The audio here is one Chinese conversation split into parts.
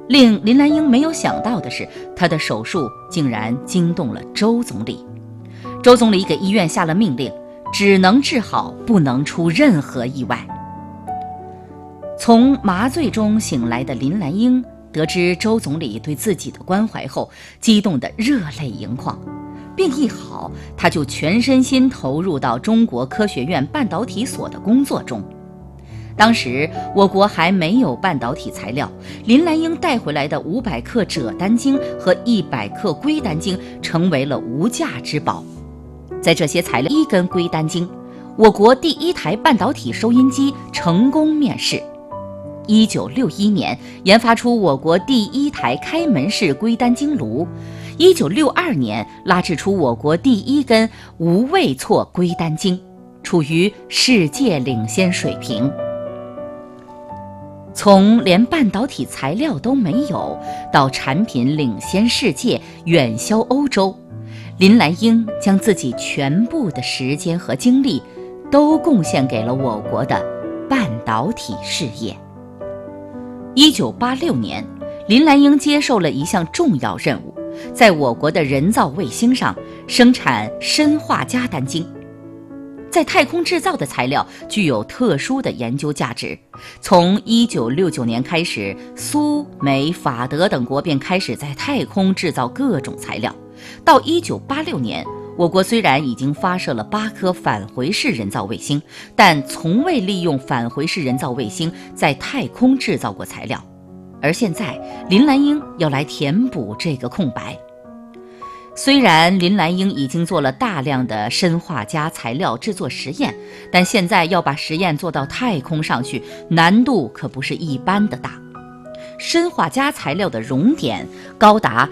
令林兰英没有想到的是，她的手术竟然惊动了周总理。周总理给医院下了命令，只能治好，不能出任何意外。从麻醉中醒来的林兰英得知周总理对自己的关怀后，激动得热泪盈眶。病一好，他就全身心投入到中国科学院半导体所的工作中。当时我国还没有半导体材料，林兰英带回来的500克锗丹晶和100克硅丹晶成为了无价之宝。在这些材料1根硅丹晶，我国第1台半导体收音机成功面世。1961年研发出我国第1台开门式硅丹晶炉，1962年拉制出我国第1根无位错硅丹晶，处于世界领先水平。从连半导体材料都没有，到产品领先世界，远销欧洲，林兰英将自己全部的时间和精力都贡献给了我国的半导体事业。1986年，林兰英接受了一项重要任务，在我国的人造卫星上生产砷化镓丹晶。在太空制造的材料具有特殊的研究价值。从1969年开始，苏、美、法、德等国便开始在太空制造各种材料。到1986年，我国虽然已经发射了8颗返回式人造卫星，但从未利用返回式人造卫星在太空制造过材料。而现在，林兰英要来填补这个空白。虽然林兰英已经做了大量的砷化镓材料制作实验，但现在要把实验做到太空上去，难度可不是一般的大。砷化镓材料的熔点高达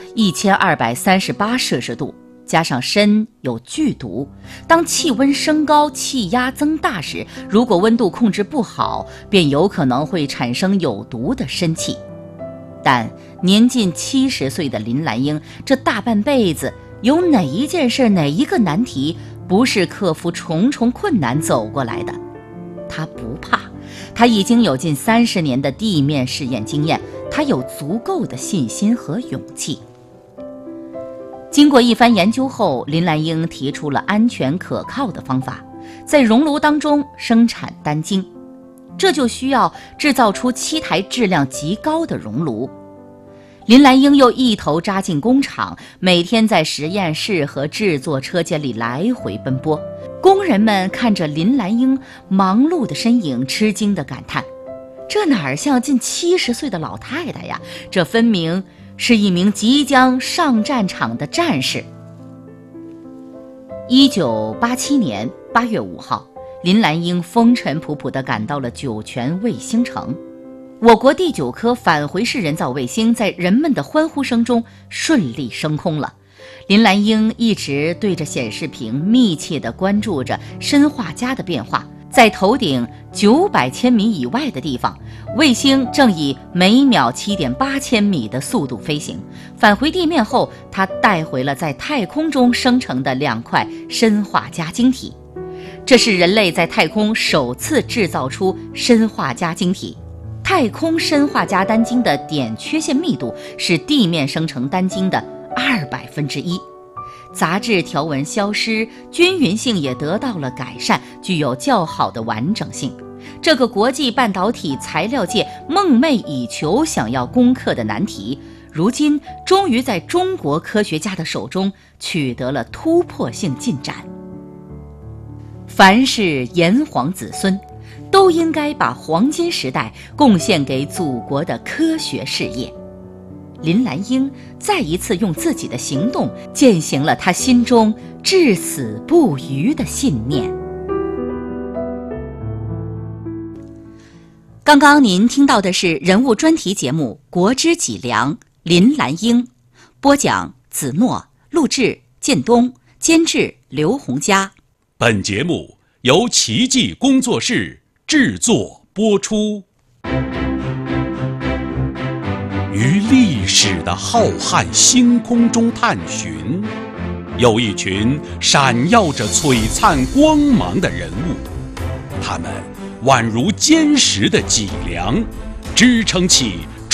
1238摄氏度，加上砷有剧毒，当气温升高、气压增大时，如果温度控制不好，便有可能会产生有毒的砷气。但年近70岁的林兰英，这大半辈子有哪一件事、哪一个难题不是克服重重困难走过来的？他不怕，他已经有近30年的地面试验经验，他有足够的信心和勇气。经过一番研究后，林兰英提出了安全可靠的方法，在熔炉当中生产丹晶。这就需要制造出7台质量极高的熔炉。林兰英又一头扎进工厂，每天在实验室和制作车间里来回奔波。工人们看着林兰英忙碌的身影，吃惊地感叹：这哪儿像近70岁的老太太呀？这分明是一名即将上战场的战士。1987年8月5号，林兰英风尘仆仆地赶到了酒泉卫星城。我国第9颗返回式人造卫星在人们的欢呼声中顺利升空了。林兰英一直对着显示屏密切地关注着砷化镓的变化。在头顶900千米以外的地方，卫星正以每秒7.8千米的速度飞行。返回地面后，它带回了在太空中生成的2块砷化镓晶体。这是人类在太空首次制造出砷化镓晶体。太空砷化镓丹晶的点缺陷密度是地面生成丹晶的1/2，杂质条纹消失，均匀性也得到了改善，具有较好的完整性。这个国际半导体材料界梦寐以求想要攻克的难题，如今终于在中国科学家的手中取得了突破性进展。凡是炎黄子孙，都应该把黄金时代贡献给祖国的科学事业。林兰英再一次用自己的行动践行了他心中至死不渝的信念。刚刚您听到的是人物专题节目《国之脊梁》，林兰英，播讲子诺，录制建东，监制刘洪佳。 本节目由奇迹工作室制作播出。于历史的浩瀚星空中探寻，有一群闪耀着璀璨光芒的人物，他们宛如坚实的脊梁，支撑起